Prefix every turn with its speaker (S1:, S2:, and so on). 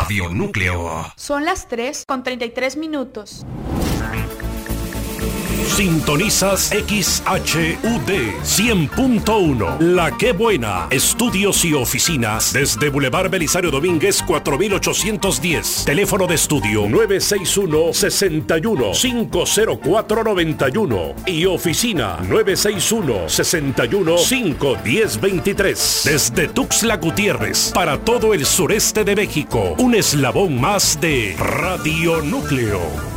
S1: Radio Núcleo.
S2: Son las 3:33.
S3: Sintonizas XHUD 100.1. La Qué Buena. Estudios y oficinas desde Boulevard Belisario Domínguez 4810. Teléfono de estudio 961-61-50491 y oficina 961-61-51023. Desde Tuxtla Gutiérrez para todo el sureste de México. Un eslabón más de Radio Núcleo.